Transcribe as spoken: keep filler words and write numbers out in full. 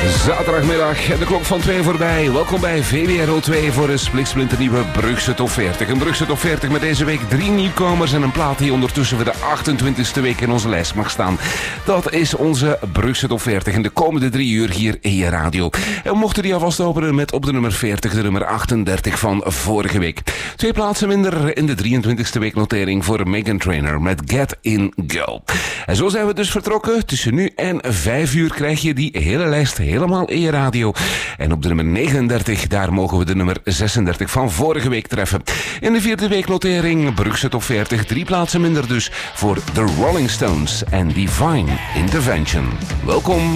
Zaterdagmiddag en de klok van twee voorbij. Welkom bij V W R O twee voor een spliksplinternieuwe Brugse Top veertig. Een Brugse Top veertig met deze week drie nieuwkomers en een plaat die ondertussen voor de achtentwintigste week in onze lijst mag staan. Dat is onze Brugse Top veertig in de komende drie uur hier in je radio. En we mochten die alvast openen met op de nummer veertig, de nummer achtendertig van vorige week. Twee plaatsen minder in de drieëntwintigste weeknotering voor Meghan Trainor met Get In Girl. En zo zijn we dus vertrokken. Tussen nu en vijf uur krijg je die hele lijst helemaal in je radio. En op de nummer negenendertig, daar mogen we de nummer zesendertig van vorige week treffen. In de vierde weeknotering, Brugse Top veertig, drie plaatsen minder dus voor The Rolling Stones en Divine Intervention. Welkom.